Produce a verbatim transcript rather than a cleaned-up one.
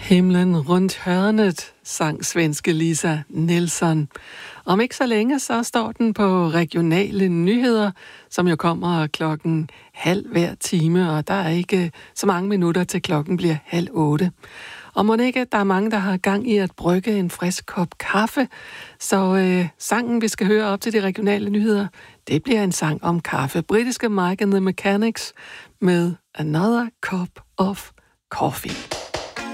Himlen rundt hørnet, sang svenske Lisa Nilsson. Om ikke så længe, så står den på regionale nyheder, som jo kommer klokken halv hver time, og der er ikke så mange minutter til klokken bliver halv otte. Og må ikke, der er mange, der har gang i at brygge en frisk kop kaffe, så øh, sangen, vi skal høre op til de regionale nyheder, det bliver en sang om kaffe. Britiske Mike and the Mechanics med Another Cup of Coffee.